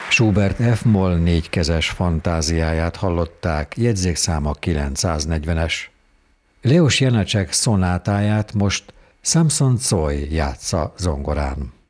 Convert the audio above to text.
Schubert F-moll négykezes fantáziáját hallották, jegyzékszáma 940-es. Leos Janácsek szonátáját most Samson Coy játsza zongorán.